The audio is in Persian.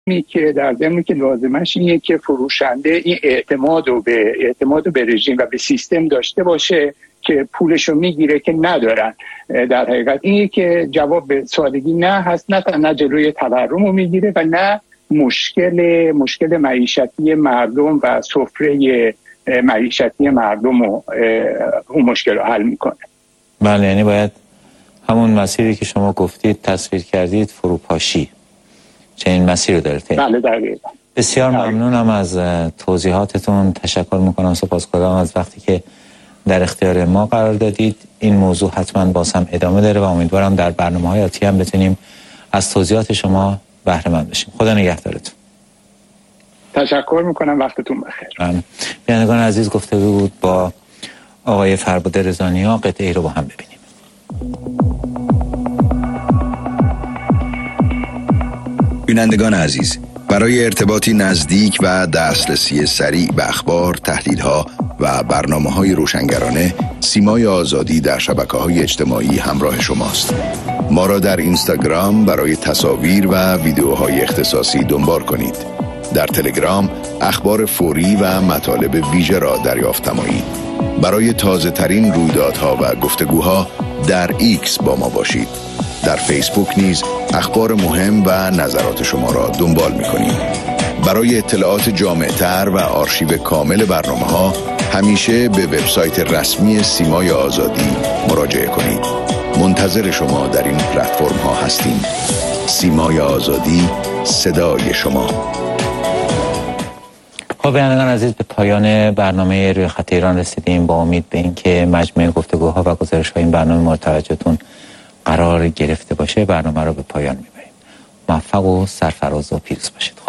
که در ضمن که لازمش اینه که فروشنده این اعتماد به رژیم و به سیستم داشته باشه که پولشو میگیره که ندارن. در حقیقت اینه که جواب به سادگی نه هست، نه جلوی تورم رو میگیره و نه مشکل معیشتی مردم و سفره معیشتی مردم رو اون مشکل رو حل میکنه. بله، یعنی باید همون مسیری که شما گفتید تصویر کردید فروپاشی چنین مسیر رو داره. بله دقیقاً. بسیار ممنونم از توضیحاتتون، تشکر میکنم، سپاسگزارم از وقتی که در اختیار ما قرار دادید. این موضوع حتما باز هم ادامه داره و امیدوارم در برنامه‌های آتی هم بتونیم از توضیحات شما بهره مند بشیم. خدا نگهدارتون. تشکر میکنم، وقتتون بخیر. بینندگان عزیز، گفته بود با آقای فرباده رضانیا. قطعی رو با هم ببینیم. بینندگان عزیز، برای ارتباطی نزدیک و دسترسی سریع به اخبار، تحلیل‌ها و برنامه‌های روشنگرانه، سیمای آزادی در شبکه‌های اجتماعی همراه شماست. ما را در اینستاگرام برای تصاویر و ویدیوهای اختصاصی دنبال کنید. در تلگرام اخبار فوری و مطالب ویژه را دریافت نمایید. برای تازه ترین رویدادها و گفتگوها در ایکس با ما باشید. در فیسبوک نیز اخبار مهم و نظرات شما را دنبال می‌کنیم. برای اطلاعات جامع‌تر و آرشیو کامل برنامه‌ها همیشه به وبسایت رسمی سیمای آزادی مراجعه کنید. منتظر شما در این پلتفرم‌ها هستیم. سیمای آزادی، صدای شما. خب بینندگان عزیز، به پایان برنامه روی خط ایران رسیدیم. با امید به این که مجموع گفتگوها و گزارش‌های این برنامه مورد توجهتون قرار گرفته باشه، برنامه رو به پایان میبریم. موفق و سرفراز و پیروز باشید.